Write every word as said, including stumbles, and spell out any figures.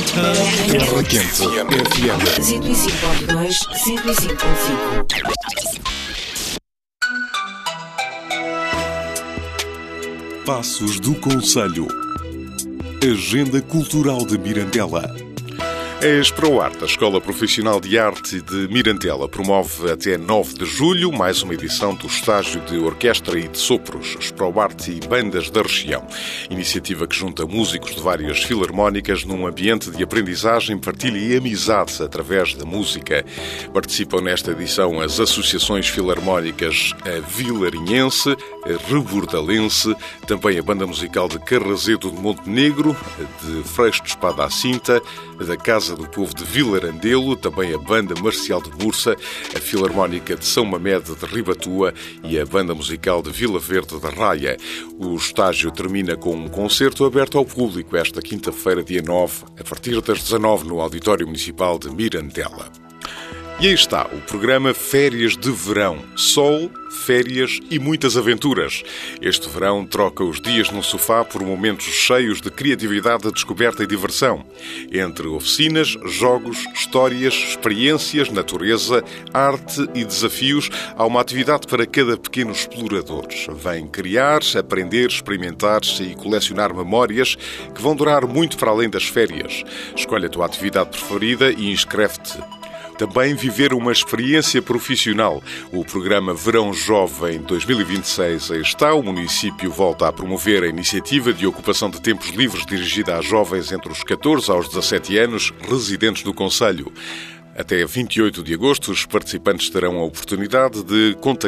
Terra Quente F M cento e cinco ponto dois, cento e cinco ponto cinco. Passos do Conselho. Agenda Cultural de Mirandela. A Exproarte, a Escola Profissional de Arte de Mirandela, promove até nove de julho mais uma edição do estágio de orquestra e de sopros, Exproarte e bandas da região. Iniciativa que junta músicos de várias filarmónicas num ambiente de aprendizagem, partilha e amizade através da música. Participam nesta edição as associações filarmónicas a Vilarinhense, a Rebordalense, também a Banda Musical de Carrazedo de Montenegro, de Freixo de Espada à Cinta, da Casa do Povo de Vilarandelo, também a Banda Marcial de Mursa, a Filarmónica de São Mamede de Ribatua e a Banda Musical de Vila Verde de Raia. O estágio termina com um concerto aberto ao público esta quinta-feira, dia nove, a partir das dezanove, no Auditório Municipal de Mirandela. E aí está o programa Férias de Verão. Sol, férias e muitas aventuras. Este verão troca os dias no sofá por momentos cheios de criatividade, descoberta e diversão. Entre oficinas, jogos, histórias, experiências, natureza, arte e desafios, há uma atividade para cada pequeno explorador. Vem criar, aprender, experimentar e colecionar memórias que vão durar muito para além das férias. Escolhe a tua atividade preferida e inscreve-te. Também viver uma experiência profissional. O programa Verão Jovem dois mil e vinte e seis aí está. O município volta a promover a iniciativa de ocupação de tempos livres dirigida a jovens entre os catorze aos dezassete anos, residentes do concelho. Até vinte e oito de agosto, os participantes terão a oportunidade de contactar